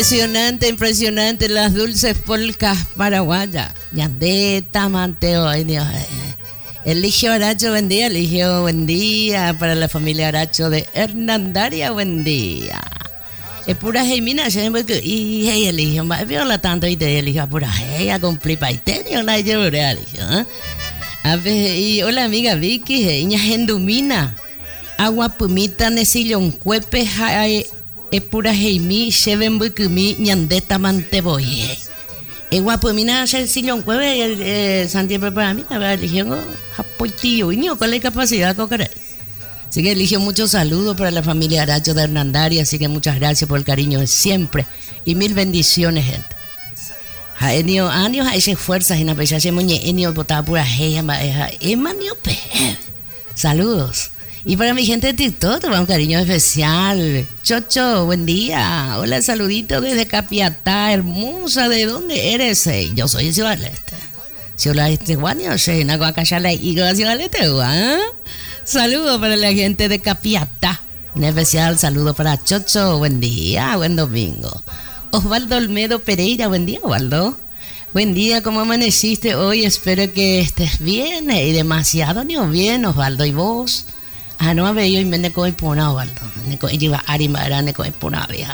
Impresionante, impresionante, las dulces polcas paraguayas. Yandeta, Manteo, ay Dios. Eligio Aracho, buen día. Eligio, buen día. Para la familia Aracho de Hernandaria, buen día. Es pura Jaimina, y hey, Eligio, viola tanto y te Eligio, pura hey, a cumplir paiterio, la yo, Eligio. A ver, y hola amiga Vicky, iña Gendumina. Agua pumita, nesillon, cuepe, es pura Jaimi, Sheven Bukumi, Ñandeta Manteboye. Guapomina, Sillon Cueve, Santiago para mí, la religión, Japoitillo, y no, ¿cuál es la capacidad, Cocaray? Así que eligió muchos saludos para la familia Aracho de Hernandaria, así que muchas gracias por el cariño de siempre y mil bendiciones, gente. Enio, años, hay fuerzas en la pecha, se muñe, enio, botaba pura heya, emanio, saludos. Y para mi gente de TikTok, te va un cariño especial. Chocho, buen día. Hola, saludito desde Capiatá, hermosa. ¿De dónde eres? Yo soy de Ciudad del Este. Ciudad del Este, yo soy una guacachala y Ciudad del Este, saludos para la gente de Capiatá. En especial, saludo para Chocho, buen día, buen domingo. Osvaldo Olmedo Pereira, buen día, Osvaldo. Buen día, ¿cómo amaneciste hoy? Espero que estés bien y demasiado ni bien, Osvaldo. ¿Y vos? No había yo me neko ipona Osvaldo. Neko iba arimara neko ipona vieja.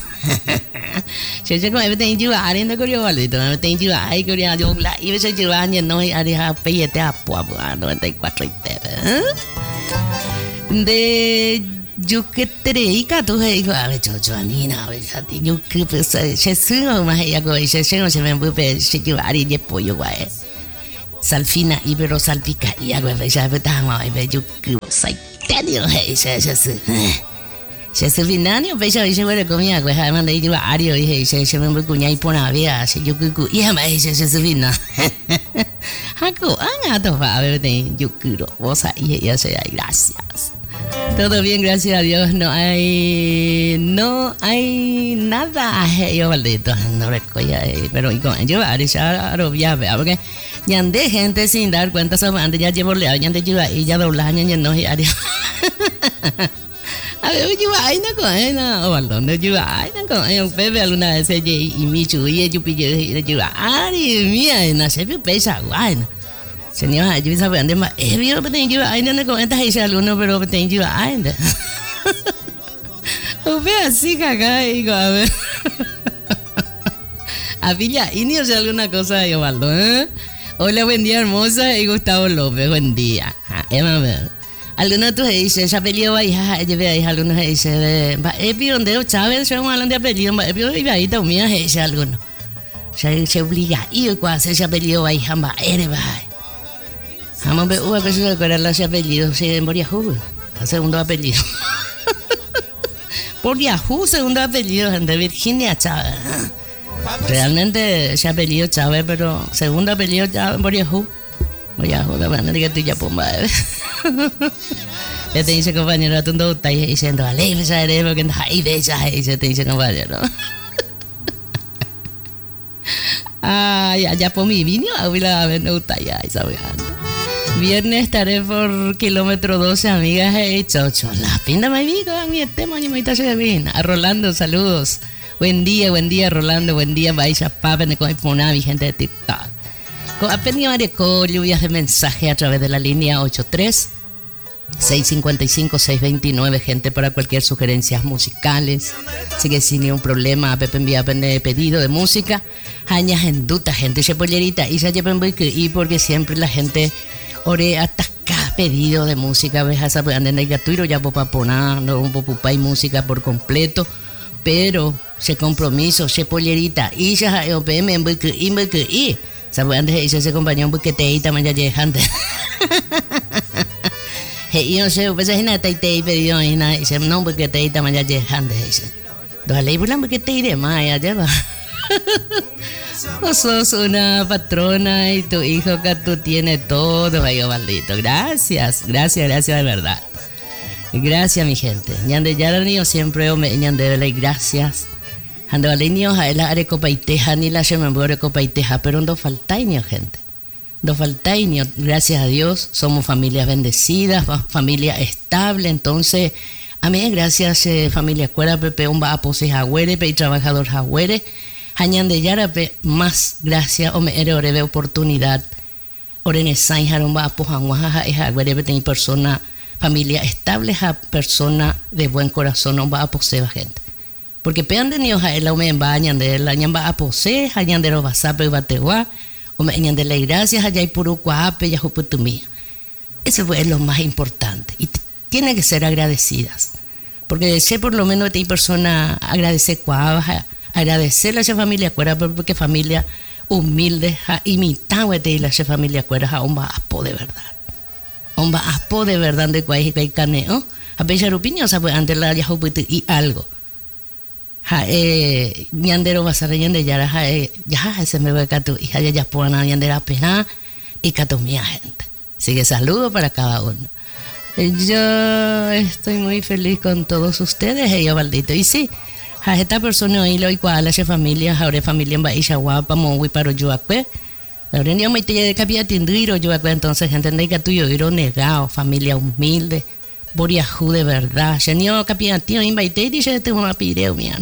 Yo como me tengo ari no corrió Osvaldo, me tengo ay corrió yo la y se lleva año no ari ha peyete a puebla 94 y de Yuquetereica tú digo a ver chocho anina a ver ti yo que pues se sumo más ya go se me vuelve se lleva ari de pollo guay. Salfina ibero salpica y algo de ya vetamos y ve yo que sai Daniel, hey, se vinanio, pecha, y se vuelve comida, pues además de ir a Ario, y se me vuelve cuña y pone a ver, se yo cucu, y además se vina. Jaco, a tofa, a ver, yo quiero, vos ahí, ya se hay, gracias. Todo bien, gracias a Dios, no hay nada, yo maldito, no recuerdo, pero yo ya lo voy a ver, porque ya de gente sin dar cuenta, antes ya llevo leal, ya de ayuda y ya dobla, ya no hay área. A ver, yo ay no con ella, o balón de yo ay no con ella, bebé alguna vez ella y mi chuye yo pille yo ay mía, no se pesa guay. Señor, yo sabía de más, vio que tengo ay no con esta ella alguno, pero tengo ay. O ve así caga y a ver. A Villa Indio se alguna cosa de Osvaldo, Hola, buen día, hermosa, y Gustavo López, buen día. Emma, a ver. Algunos de tus dice, ya peleó ahí, algunos dice, donde Chávez, se van de apellido, y ahí también dice algunos. Se obliga, y cuando se peleó ahí, jamba, Jamás veo a veces que era los apellidos, se moría Ju, segundo apellido. Por Yahoo, segundo apellido, de Virginia Chávez. Realmente ese apellido Chávez, pero segundo apellido Chávez por Yahoo. Por Yahoo, de manera que tú ya pomba. Ya te dice compañero, tú no estás diciendo, ale, me sale, porque no hay de esa, te dice compañero. Ya por mi vino, a ver, no está ya, esa viernes estaré por kilómetro 12, amigas, chocho. La pinta me digo, mi tema, ni me está bien. A Rolando, saludos. Buen día, Rolando, buen día, vaya papa, ne con mi gente de TikTok. Apenas varias lluvias de mensaje a través de la línea 83-655-629, gente, para cualquier sugerencias musicales. Así que sin ningún problema, Pepe envía pedido de música. Añas en duda, gente, se pollerita, y se llevan y porque siempre la gente ore hasta acá pedido de música, ves a saber, en el gatuiro ya popa poner, no popa y música por completo. Pero se compromiso, se pollerita, y ya OPM en y sabe antes dice ese compañero porque te y también ya llegante. Y no sé, pues es nada te pedido y nada, dice no porque te y también ya llegante dice. Dos ley bulan porque te iré más ya va. Vos sos una patrona y tu hijo que tú tienes todo, vaya maldito. Gracias de verdad. Gracias, mi gente. Ñande ya el niño siempre me ñande de gracias. Ando al niño a la arecopaiteja ni la llaman arecopaiteja, pero no faltáis niño, gente. No faltáis niño, gracias a Dios somos familias bendecidas, familia estable, entonces A mí, gracias, familia Cuera, Pepe, un va a pose Jagüere, Pe, trabajador Jagüere, Hañan de Yarape, más gracias, o me ore oportunidad, Orene Sain, Jarón va a Pojanguaja, es Jagüere, Pe, persona, familia estable, persona de buen corazón, no va a poseer gente. Porque pean de niños a él, o me bañan de él, Hañan va a poseer, Hañan de los basape, bateguá, o me hañan de la gracias, allá y puro cuape, ya juputumía. Eso es lo más importante. Y tiene que ser agradecidas. Porque sé por lo menos esta persona agradecer cuava, agradecer a esa familia cuera, porque familia humilde, imitar a la familia cuera, a un aspo de verdad. Un aspo de verdad de cuál es el caneo. A pesar de opinión, sabe, antes la ya y algo. Ñandero vas a reñir de yara, ya se me ve que tu hija ya puedan ñandera pena y que tu mía gente. Así que saludo para cada uno. Yo estoy muy feliz con todos ustedes, ella Valdito. Y sí, a esta persona hoy lo igual a esa familia, ahora familia en Bahía Guapa, Mongui para Yuacue. Ahora ni a te de capilla tindiro Yuacue, entonces entendéis que tú yo era negado, familia humilde, boriajú de verdad. Ya ni a capilla tío invité y dice te una pireo mía.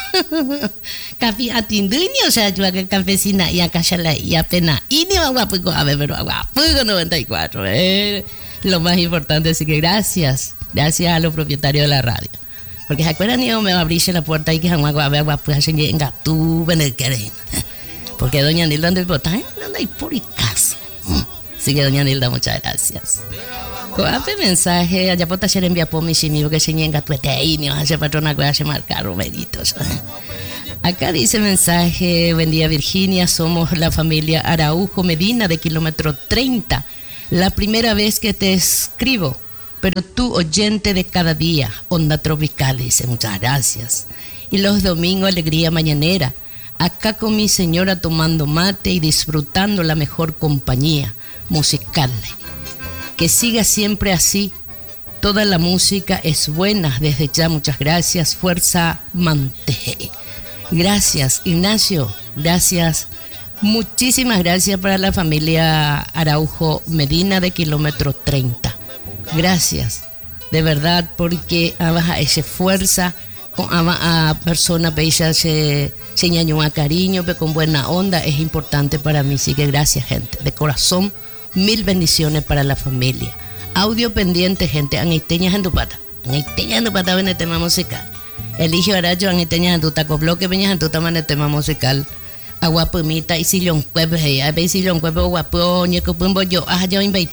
Capilla tindiro, o sea, Yuacue campesina y acá ya la y apenas y ni a guapo a ver, pero a guapo 94. Lo más importante, así que gracias a los propietarios de la radio. Porque se acuerdan, yo me abrí la puerta y que jamás va a ver, pues se llega tú, ven el querer. Porque doña Nilda anda y por el caso. Así que doña Nilda, muchas gracias. Cuape mensaje, allá por taller envía por mi chimigo que se llega tú, ahí, ni vas a patrona que vas a marcar romeritos. Acá dice mensaje, buen día Virginia, somos la familia Araujo Medina de kilómetro 30. La primera vez que te escribo, pero tú oyente de cada día, Onda Tropical, dice, muchas gracias. Y los domingos, alegría mañanera, acá con mi señora tomando mate y disfrutando la mejor compañía musical. Que siga siempre así, toda la música es buena, desde ya muchas gracias, fuerza mante. Gracias Ignacio, gracias. Muchísimas gracias para la familia Araujo Medina de kilómetro 30. Gracias, de verdad, porque esa fuerza a persona ella se ñañó a cariño, pero con buena onda, es importante para mí. Así que gracias, gente, de corazón, mil bendiciones para la familia. Audio pendiente, gente, aniteñas en tu pata. Aniteñas en tu pata, ven el tema musical. Eligio Aracho, aniteñas en tu taco bloque, veñas en tu tama en el tema musical. Aguapumita y silón cuepe, a ver silón cuepe guapo, ñeco pumbo yo, yo invité.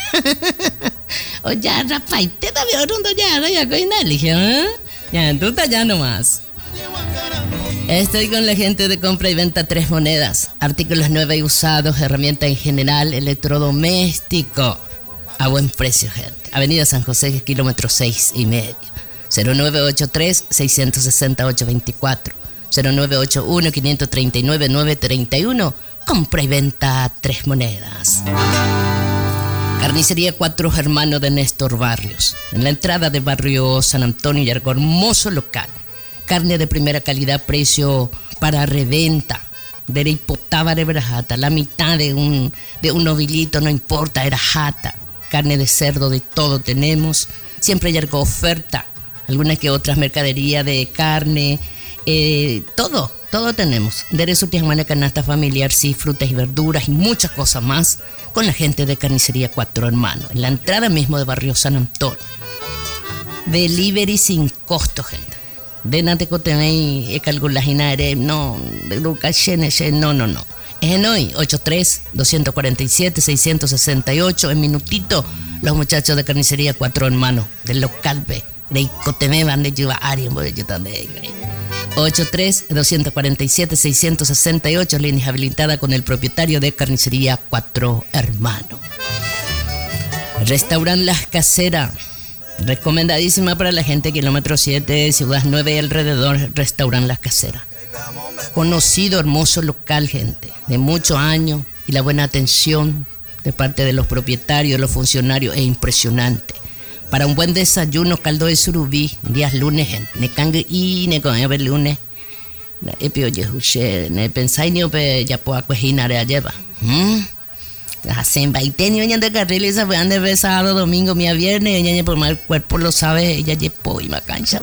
O ya rapaite también rundo ya con eligio, ya tú estás ya nomás. Estoy con la gente de compra y venta Tres Monedas, artículos nuevos y usados, herramientas en general, electrodoméstico, a buen precio, gente. Avenida San José, kilómetro 6,5. 0983-668-24. 0981-539-931. Compra y venta Tres Monedas. Carnicería Cuatro Hermanos de Néstor Barrios. En la entrada de barrio San Antonio y algo hermoso local. Carne de primera calidad, precio para reventa. De hipotaba de brajata. La mitad de un novilito, no importa, era jata. Carne de cerdo, de todo tenemos. Siempre hay algo oferta. Algunas que otras mercaderías de carne. Todo tenemos. Derecho tiene canasta familiar, sí, frutas y verduras y muchas cosas más con la gente de Carnicería Cuatro Hermanos, en la entrada mismo de barrio San Antonio. Delivery sin costo, gente. De nate que tenéis calculaginare, no, de Lucas, no. Es en hoy, 83-247-668, en minutito, los muchachos de Carnicería Cuatro Hermanos, del local B, de Coteme van de Yuba Ariel, yo también. 83-247-668, línea habilitada con el propietario de Carnicería Cuatro Hermanos. Restaurant Las Caseras, recomendadísima para la gente, kilómetro 7, Ciudad 9 y alrededor, Restaurant Las Caseras. Conocido, hermoso local, gente, de muchos años, y la buena atención de parte de los propietarios, los funcionarios, es impresionante. Para un buen desayuno, caldo de surubí, días lunes, ne cangue y ne con el lunes. Epio ye huche, ne pensáis ni ope ya po acuejinar a lleva. hace 20 años de carril y se van de vez sábado, domingo, mi viernes, y por mal cuerpo lo sabe, ella llepó y macancha.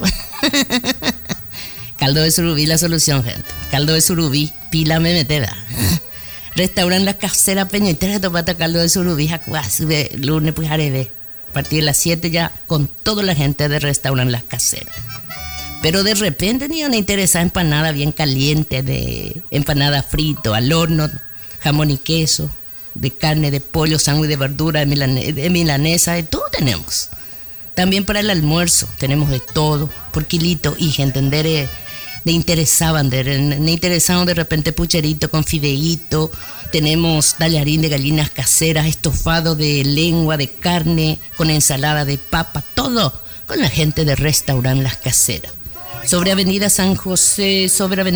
Caldo de surubí, la solución, gente. Caldo de surubí, pila me meteda. Restauran la casera Peñoitera de Topata, caldo de surubí, jacuás, lunes, pues arebe. A partir de las 7 ya con toda la gente de restauran las caseras. Pero de repente ni una interesada empanada bien caliente, de empanada frito, al horno, jamón y queso, de carne, de pollo, sándwich de verdura, de milanesa, de todo tenemos. También para el almuerzo tenemos de todo, por kilito, y gente de interesaban, de repente pucherito con fideíto, tenemos tallarín de gallinas caseras, estofado de lengua, de carne, con ensalada de papa, todo con la gente de restaurante Las Caseras. Sobre Avenida San José,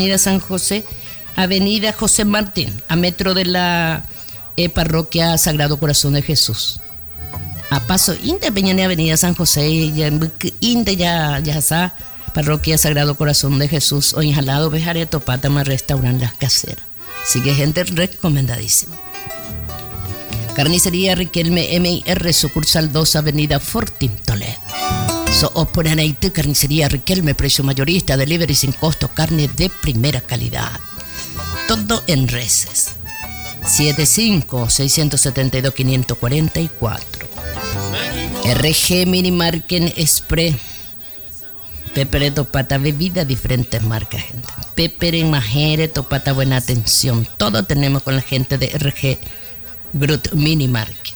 Avenida José Martín, a metro de la parroquia Sagrado Corazón de Jesús. A paso, Peñane Avenida San José, ya está, parroquia Sagrado Corazón de Jesús, o inhalado Bejaré Topata, más restaurante Las Caseras. Así que gente recomendadísima. Carnicería Riquelme MIR, sucursal 2, Avenida Fortín, Toledo. Oporaneite, Carnicería Riquelme, precio mayorista, delivery sin costo, carne de primera calidad. Todo en reses. 75-672-544. RG Minimarket Express. Pepere Topata, bebida, diferentes marcas, gente. Pepere, Majere, Topata, buena atención. Todo tenemos con la gente de RG Brut Minimarket.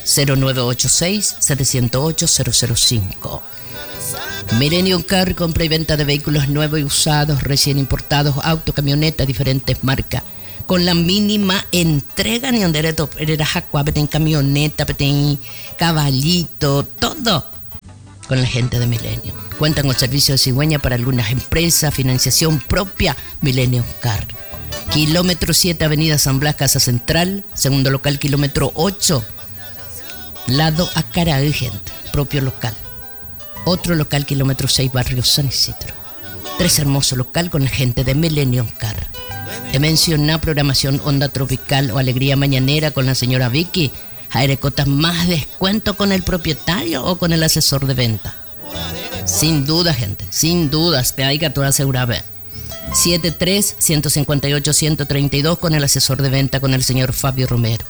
0986-708-005. Millennium Car, compra y venta de vehículos nuevos y usados, recién importados, auto, camioneta, diferentes marcas. Con la mínima entrega, ni donde era jacua, en camioneta, en caballito, todo con la gente de Millennium. Cuentan con servicio de cigüeña para algunas empresas, financiación propia, Millennium Car. Kilómetro 7, Avenida San Blas, Casa Central, segundo local, kilómetro 8, lado a Caraí, gente, propio local. Otro local, kilómetro 6, barrio San Isidro. 3 hermosos local con la gente de Millennium Car. Te menciona programación Onda Tropical o Alegría Mañanera con la señora Vicky. Aerecotas, más descuento con el propietario o con el asesor de venta. Sin duda, gente, sin dudas, te hay que todo asegurar. 73-158-132 con el asesor de venta, con el señor Fabio Romero.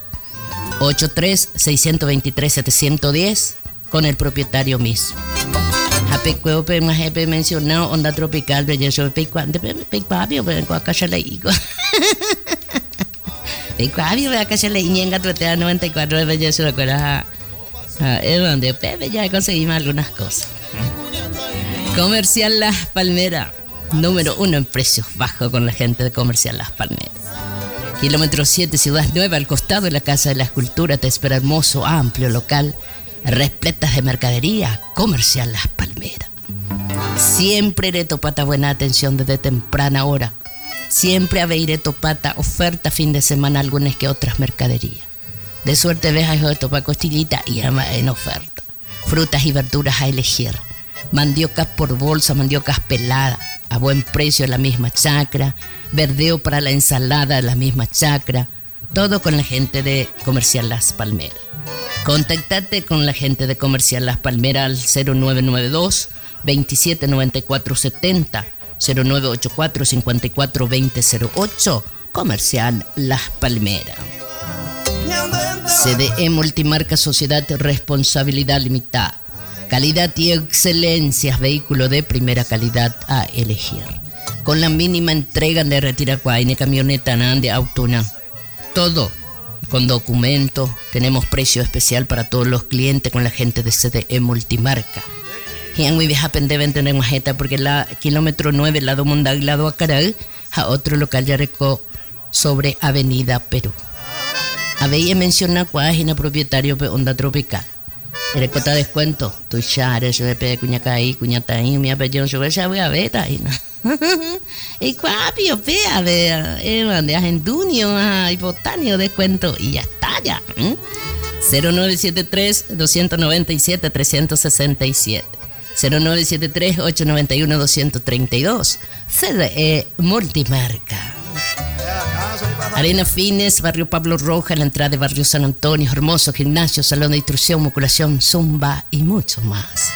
83-623-710 con el propietario mismo. Hapecuepe más he mencionado Onda Tropical, bellezo Pecuapio, pero acá ya le digo. Pecuapio, acá ya le digo en Gatrotea 94 de bellezo, recuerdas es donde Pepe ya conseguimos algunas cosas. Comercial Las Palmeras, número 1 en precios bajos con la gente de Comercial Las Palmeras. Kilómetro 7, Ciudad Nueva, al costado de la Casa de la Escultura, te espera hermoso, amplio local, repletas de mercadería. Comercial Las Palmeras. Siempre de Topata, buena atención desde temprana hora. Siempre a Beire Topata, oferta fin de semana, algunas que otras mercaderías. De suerte ves a de Topa costillita y en oferta. Frutas y verduras a elegir. Mandiocas por bolsa, mandiocas peladas, a buen precio en la misma chacra. Verdeo para la ensalada en la misma chacra. Todo con la gente de Comercial Las Palmeras. Contactate con la gente de Comercial Las Palmeras al 0992 279470, 0984 542008. Comercial Las Palmeras. CDE Multimarca, Sociedad de Responsabilidad Limitada. Calidad y excelencia, vehículo de primera calidad a elegir. Con la mínima entrega de Retiracuayne, camioneta de autona. Todo con documentos. Tenemos precio especial para todos los clientes con la gente de CDE Multimarca. Y en muy vieja deben tener majeta porque la kilómetro 9, lado Mundag, lado Acaral, a otro local ya recó sobre Avenida Perú. Habéis mencionado página propietario de Onda Tropical. Recota descuento. Tu chare, yo de pe cuñacaí, cuñataí, mi apellido, yo ya voy a ver ahí, ¿no? Y cuapio, pea, de agendunio, hipotanio, descuento, y ya está, ya. 0973-297-367. 0973-891-232. CDE Multimarca. Arena Fines, barrio Pablo Roja, la entrada de barrio San Antonio, hermoso gimnasio, salón de instrucción, musculación, zumba y mucho más.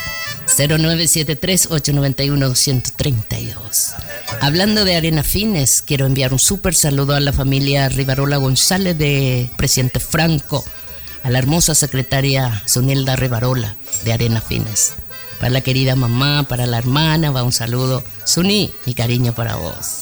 0973-891-232. Hablando de Arena Fines, quiero enviar un súper saludo a la familia Rivarola González de Presidente Franco, a la hermosa secretaria Sonelda Rivarola de Arena Fines. Para la querida mamá, para la hermana, va un saludo. Suni, mi cariño para vos.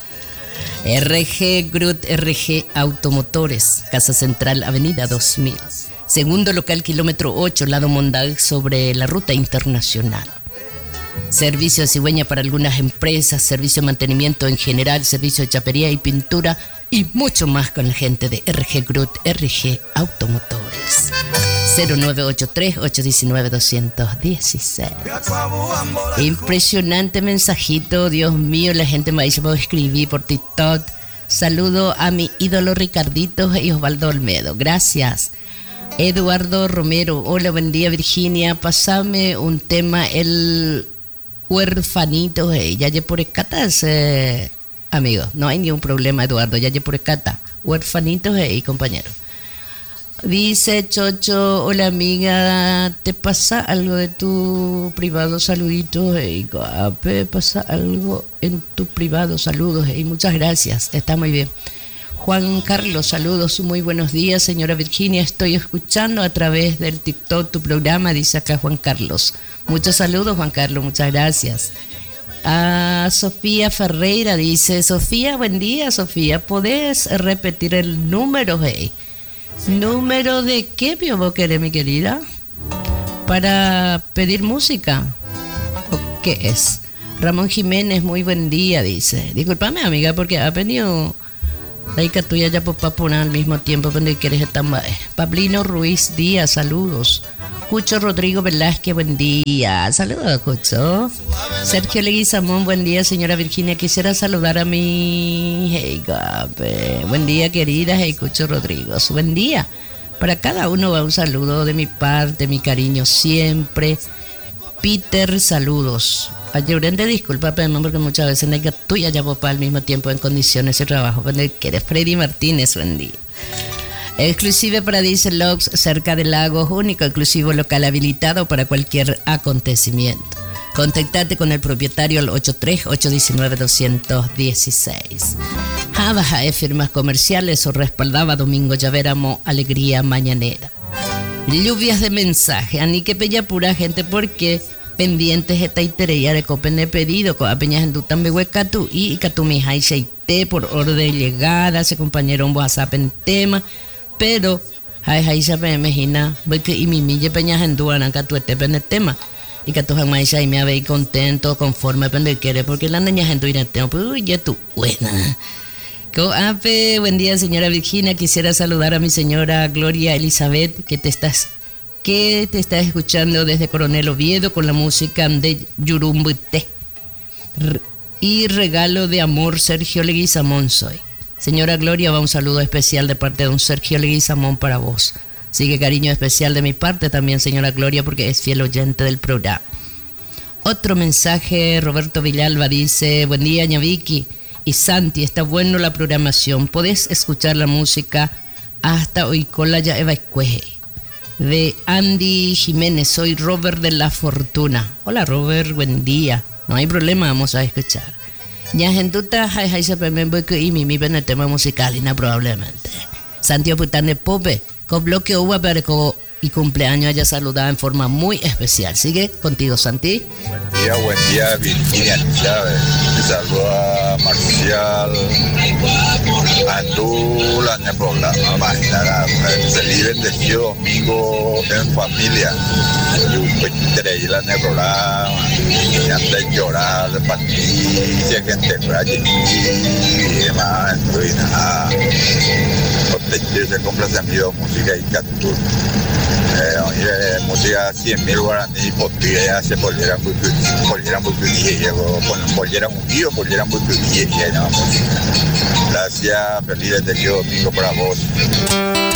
RG Grut RG Automotores, Casa Central, Avenida 2000. Segundo local, kilómetro 8, lado Mondag, sobre la ruta internacional. Servicio de cigüeña para algunas empresas, servicio de mantenimiento en general, servicio de chapería y pintura y mucho más con la gente de RG Grut RG Automotores. 0983-819-216. Impresionante mensajito, Dios mío, la gente me dice, puedo escribir por TikTok. Saludo a mi ídolo Ricardito y Osvaldo Olmedo, gracias. Eduardo Romero, hola, buen día Virginia, pasame un tema, el huerfanito, ya lle por escatas, amigo, no hay ningún problema Eduardo, ya lle por escata, huerfanito, compañero. Dice Chocho, hola amiga, ¿te pasa algo de tu privado? Saluditos, ¿te pasa algo en tu privado? Saludos, muchas gracias, está muy bien. Juan Carlos, saludos, muy buenos días, señora Virginia, estoy escuchando a través del TikTok tu programa, dice acá Juan Carlos. Muchos saludos, Juan Carlos, muchas gracias. A Sofía Ferreira dice, Sofía, buen día, Sofía, ¿podés repetir el número, ¿Número de qué vos querés, mi querida? ¿Para pedir música? ¿O qué es? Ramón Jiménez, muy buen día, dice. Discúlpame, amiga, porque ha venido la hija tuya ya por poner al mismo tiempo, donde quieres estar más. Pablino Ruiz Díaz, saludos. Cucho Rodrigo Velázquez, buen día. Saludos, Cucho. Sergio Leguizamón, buen día, señora Virginia. Quisiera saludar a mi... Hey, Gabe. Buen día, querida. Hey, Cucho Rodrigo. Buen día. Para cada uno va un saludo de mi parte, mi cariño siempre. Peter, saludos. Ayurente, disculpa, pero porque muchas veces la tuya ya papá al mismo tiempo en condiciones de trabajo. Cuando quieres, Freddy Martínez, buen día. Exclusive para Diesel Logs, cerca del lago, único exclusivo local habilitado para cualquier acontecimiento. Contactate con el propietario al 83-819-216. Jabaja firmas comerciales o respaldaba Domingo Llavéramo, alegría mañanera. Lluvias de mensaje, ani que pella pura gente porque pendientes esta itereya de copen de pedido, con apeñas en tutambe huecatu y catumija y seite por orden de llegada, se compañero un WhatsApp en tema. Pero hay se me imagina porque y mi mille peñas en duana que tú estés en el tema y que tú jamás y me habéis contento conforme pende quiere porque la niña en tu tema pues ya tú buena. Buen día, señora Virginia, quisiera saludar a mi señora Gloria Elizabeth que te está escuchando desde Coronel Oviedo con la música de Yurumbuté y regalo de amor Sergio Leguizamón soy. Señora Gloria, va un saludo especial de parte de don Sergio Leguizamón para vos. Sigue cariño especial de mi parte también, señora Gloria, porque es fiel oyente del programa. Otro mensaje, Roberto Villalba dice, buen día, ña Vicky y Santi, está bueno la programación. Podés escuchar la música hasta hoy con la ya Eva Escueje. De Andy Jiménez, soy Robert de la Fortuna. Hola Robert, buen día. No hay problema, vamos a escuchar. Ya gentuta hay se permite que y mi en el tema musical y no probablemente. Santiago Pután de Pope, con bloque uva pero y cumpleaños haya saludado en forma muy especial. Sigue contigo, Santi. Buen día, Virginia Chávez. Te saluda Marcial. Andula en el programa. Imagínate, feliz bendecido domingo en familia. Yo estrella en el programa. Y antes de llorar, de pastilla, gente frágil y demás. Y nada. Se complace mi música y captura. Música 100.000 guaraní, potilla ya se polieran muy música. Gracias, feliz de domingo para vos.